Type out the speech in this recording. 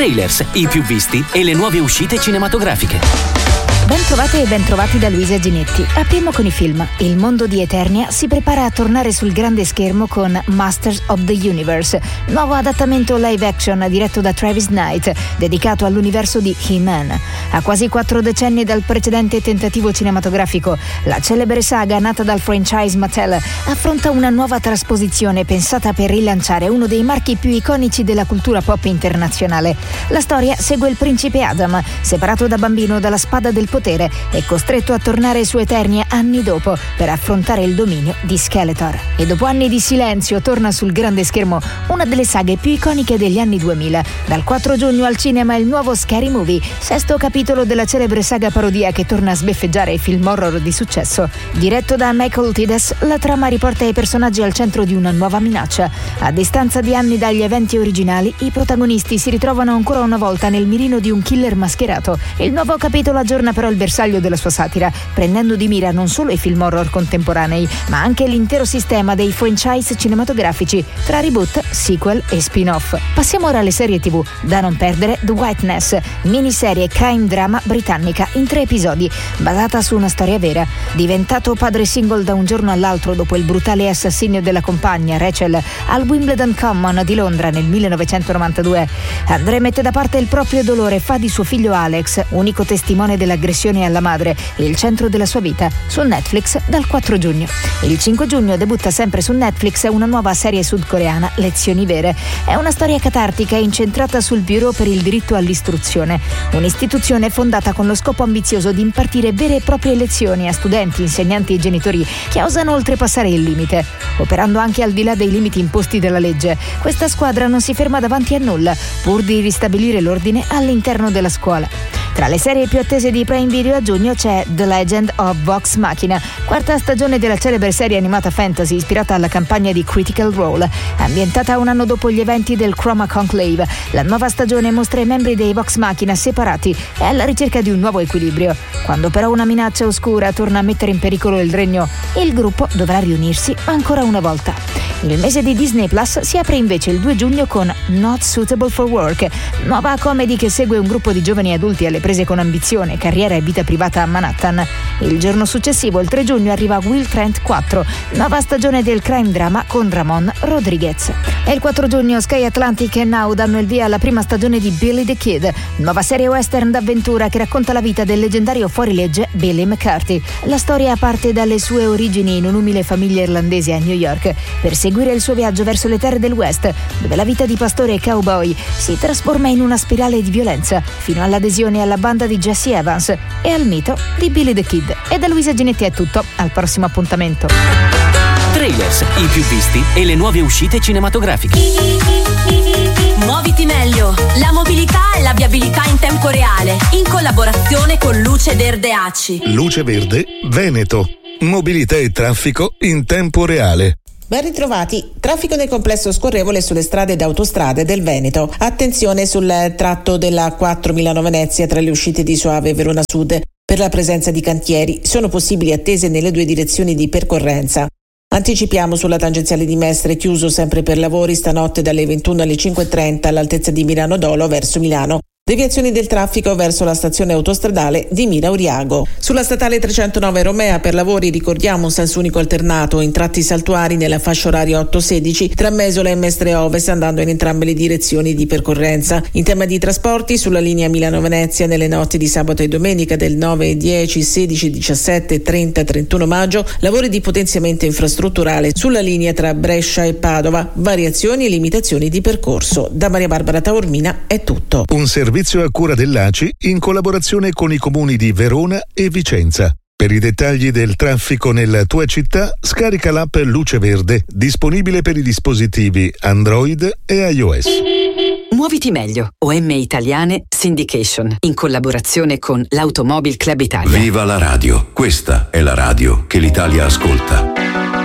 Trailers, i più visti e le nuove uscite cinematografiche. Ben trovate e ben trovati da Luisa Ginetti. Apriamo con i film. Il mondo di Eternia si prepara a tornare sul grande schermo con Masters of the Universe, nuovo adattamento live action diretto da Travis Knight, dedicato all'universo di He-Man. A quasi 4 decenni dal precedente tentativo cinematografico, la celebre saga nata dal franchise Mattel affronta una nuova trasposizione pensata per rilanciare uno dei marchi più iconici della cultura pop internazionale. La storia segue il principe Adam, separato da bambino dalla spada del potere e costretto a tornare su Eternia anni dopo per affrontare il dominio di Skeletor. E dopo anni di silenzio torna sul grande schermo una delle saghe più iconiche degli anni 2000. Dal 4 giugno al cinema il nuovo Scary Movie, sesto capitolo della celebre saga parodia che torna a sbeffeggiare i film horror di successo. Diretto da Michael Tides, la trama riporta i personaggi al centro di una nuova minaccia. A distanza di anni dagli eventi originali, i protagonisti si ritrovano ancora una volta nel mirino di un killer mascherato. Il nuovo capitolo aggiorna però il bersaglio della sua satira, prendendo di mira non solo i film horror contemporanei, ma anche l'intero sistema dei franchise cinematografici, tra reboot, sequel e spin-off. Passiamo ora alle serie TV. Da non perdere, The Whiteness, miniserie crime drama britannica in 3 episodi, basata su una storia vera. Diventato padre single da un giorno all'altro dopo il brutale assassinio della compagna Rachel al Wimbledon Common di Londra nel 1992, André mette da parte il proprio dolore e fa di suo figlio Alex, unico testimone dell'aggressione alla madre, il centro della sua vita, su Netflix dal 4 giugno. Il 5 giugno debutta sempre su Netflix una nuova serie sudcoreana, Lezioni Vere. È una storia catartica incentrata sul Bureau per il diritto all'istruzione, un'istituzione fondata con lo scopo ambizioso di impartire vere e proprie lezioni a studenti, insegnanti e genitori che osano oltrepassare il limite. Operando anche al di là dei limiti imposti dalla legge, questa squadra non si ferma davanti a nulla, pur di ristabilire l'ordine all'interno della scuola. Tra le serie più attese di Prime Video a giugno c'è The Legend of Vox Machina, quarta stagione della celebre serie animata fantasy ispirata alla campagna di Critical Role. Ambientata un anno dopo gli eventi del Chroma Conclave, la nuova stagione mostra i membri dei Vox Machina separati e alla ricerca di un nuovo equilibrio. Quando però una minaccia oscura torna a mettere in pericolo il regno, il gruppo dovrà riunirsi ancora una volta. Il mese di Disney Plus si apre invece il 2 giugno con Not Suitable for Work, nuova comedy che segue un gruppo di giovani adulti alle prese con ambizione, carriera e vita privata a Manhattan. Il giorno successivo, il 3 giugno, arriva Will Trent 4, nuova stagione del crime drama con Ramon Rodriguez. E il 4 giugno Sky Atlantic e Now danno il via alla prima stagione di Billy the Kid, nuova serie western d'avventura che racconta la vita del leggendario fuorilegge Billy McCarthy. La storia parte dalle sue origini in un'umile famiglia irlandese a New York, per seguire il suo viaggio verso le terre del West, dove la vita di pastore e cowboy si trasforma in una spirale di violenza, fino all'adesione alla banda di Jesse Evans e al mito di Billy the Kid. E da Luisa Ginetti è tutto, al prossimo appuntamento. Trailers, i più visti e le nuove uscite cinematografiche. Muoviti meglio, la mobilità e la viabilità in tempo reale, in collaborazione con Luce Verde ACI. Luce Verde Veneto, mobilità e traffico in tempo reale. Ben ritrovati. Traffico nel complesso scorrevole sulle strade ed autostrade del Veneto. Attenzione sul tratto della A4 Milano-Venezia tra le uscite di Soave e Verona Sud per la presenza di cantieri. Sono possibili attese nelle 2 direzioni di percorrenza. Anticipiamo sulla tangenziale di Mestre, chiuso sempre per lavori stanotte dalle 21 alle 5:30 all'altezza di Milano Dolo verso Milano. Deviazioni del traffico verso la stazione autostradale di Mira Uriago. Sulla statale 309 Romea per lavori ricordiamo un senso unico alternato in tratti saltuari nella fascia oraria 8-16 tra Mesola e Mestre Ovest andando in entrambe le direzioni di percorrenza. In tema di trasporti sulla linea Milano-Venezia nelle notti di sabato e domenica del 9, 10, 16, 17, 30 e 31 maggio lavori di potenziamento infrastrutturale sulla linea tra Brescia e Padova, variazioni e limitazioni di percorso. Da Maria Barbara Taormina è tutto. Un servizio a cura dell'ACI in collaborazione con i comuni di Verona e Vicenza. Per i dettagli del traffico nella tua città, scarica l'app Luce Verde, disponibile per i dispositivi Android e iOS. Muoviti meglio, OM Italiane Syndication, in collaborazione con l'Automobile Club Italia. Viva la radio, questa è la radio che l'Italia ascolta.